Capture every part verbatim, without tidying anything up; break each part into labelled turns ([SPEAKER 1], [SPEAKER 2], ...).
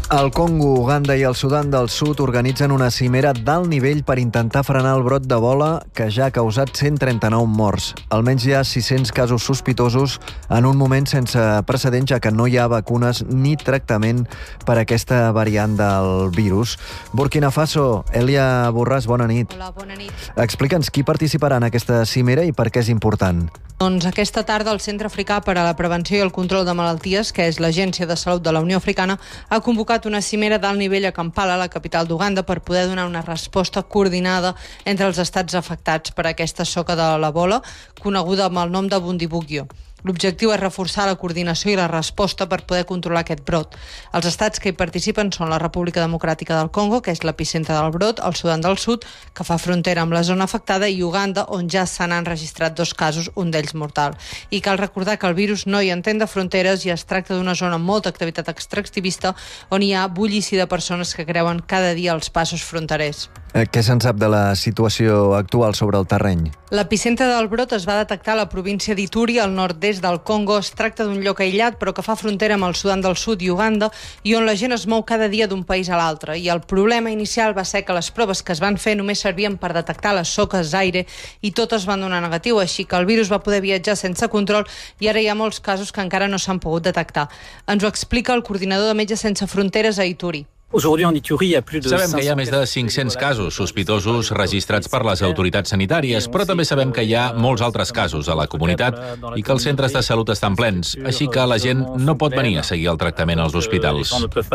[SPEAKER 1] El Congo, Uganda i el Sudan del Sud organitzen una cimera d'alt nivell per intentar frenar el brot d'Ebola que ja ha causat cent trenta-nou morts. Almenys hi ha sis-cents casos sospitosos en un moment sense precedents, ja que no hi ha vacunes ni tractament per a aquesta variant del virus. Burkina Faso, Elia Borràs, bona nit.
[SPEAKER 2] Hola, bona nit.
[SPEAKER 1] Explica'ns qui participarà en aquesta cimera i per què és important.
[SPEAKER 2] Doncs aquesta tarda el Centre Africà per a la Prevenció i el Control de Malalties, que és l'Agència de Salut de la Unió Africana, ha convocat una cimera d'alt nivell a Kampala, la capital d'Uganda, per poder donar una resposta coordinada entre els estats afectats per aquesta soca de l'Ebola, coneguda amb el nom de Bundibugyo. L'objectiu és reforçar la coordinació i la resposta per poder controlar aquest brot. Els estats que hi participen són la República Democràtica del Congo, que és l'epicentre del brot, el Sudan del Sud, que fa frontera amb la zona afectada, i Uganda, on ja se n'han registrat dos casos, un d'ells mortal. I cal recordar que el virus no hi entén de fronteres i es tracta d'una zona amb molta activitat extractivista on hi ha bullici de persones que creuen cada dia els passos fronterers.
[SPEAKER 1] Eh, què se'n sap de la situació actual sobre el terreny?
[SPEAKER 2] L'epicentre del brot es va detectar a la província d'Ituri, al nord-est del Congo. Es tracta d'un lloc aïllat, però que fa frontera amb el Sudan del Sud i Uganda, i on la gent es mou cada dia d'un país a l'altre. I el problema inicial va ser que les proves que es van fer només servien per detectar les soques d'aire i totes van donar negatiu, així que el virus va poder viatjar sense control i ara hi ha molts casos que encara no s'han pogut detectar. Ens ho explica el coordinador de Metges Sense Fronteres a Ituri.
[SPEAKER 3] Sabem que hi ha més de cinc-cents casos sospitosos registrats per les autoritats sanitàries, però també sabem que hi ha molts altres casos a la comunitat i que els centres de salut estan plens, així que la gent no pot venir a seguir el tractament als hospitals.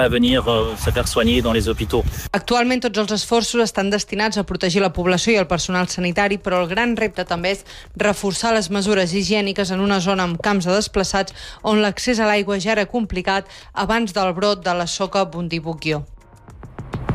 [SPEAKER 2] Actualment tots els esforços estan destinats a protegir la població i el personal sanitari, però el gran repte també és reforçar les mesures higièniques en una zona amb camps de desplaçats on l'accés a l'aigua ja era complicat abans del brot de la soca Bundibugyo.